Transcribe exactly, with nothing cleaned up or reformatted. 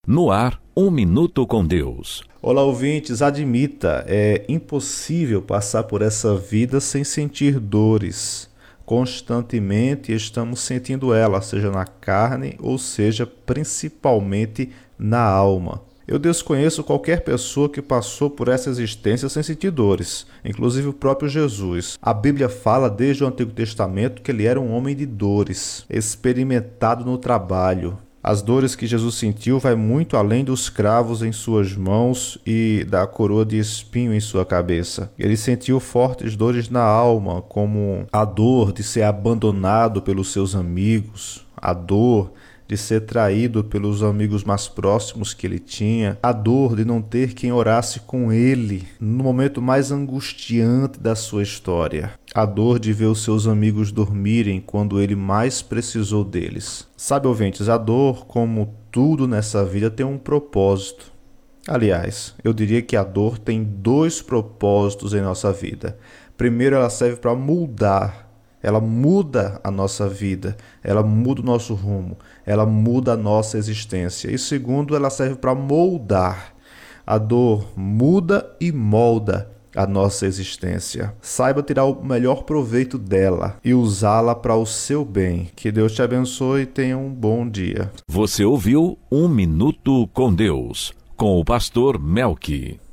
No ar, Um Minuto com Deus. Olá, ouvintes, admita, é impossível passar por essa vida sem sentir dores. Constantemente estamos sentindo ela, seja na carne ou seja principalmente na alma. Eu desconheço qualquer pessoa que passou por essa existência sem sentir dores, inclusive o próprio Jesus. A Bíblia fala desde o Antigo Testamento que ele era um homem de dores, experimentado no trabalho. As dores que Jesus sentiu vai muito além dos cravos em suas mãos e da coroa de espinho em sua cabeça. Ele sentiu fortes dores na alma, como a dor de ser abandonado pelos seus amigos, a dor de ser traído pelos amigos mais próximos que ele tinha, a dor de não ter quem orasse com ele no momento mais angustiante da sua história, a dor de ver os seus amigos dormirem quando ele mais precisou deles. Sabe, ouvintes, a dor, como tudo nessa vida, tem um propósito. Aliás, eu diria que a dor tem dois propósitos em nossa vida. Primeiro, ela serve para moldar. Ela muda a nossa vida, ela muda o nosso rumo, ela muda a nossa existência. E segundo, ela serve para moldar. A dor muda e molda a nossa existência. Saiba tirar o melhor proveito dela e usá-la para o seu bem. Que Deus te abençoe e tenha um bom dia. Você ouviu Um Minuto com Deus, com o pastor Melqui.